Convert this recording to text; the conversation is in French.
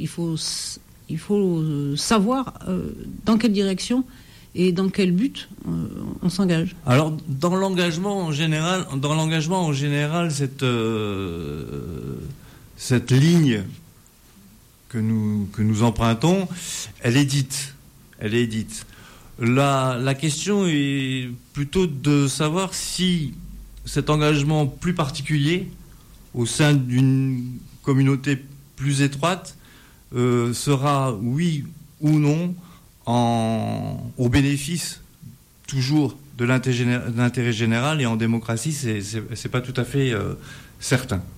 il faut savoir dans quelle direction et dans quel but on s'engage. Alors, dans l'engagement en général, cette ligne que nous empruntons, elle est dite. La question est plutôt de savoir si cet engagement plus particulier au sein d'une communauté plus étroite sera, oui ou non, au bénéfice toujours de l'intérêt général, et en démocratie, c'est pas tout à fait certain.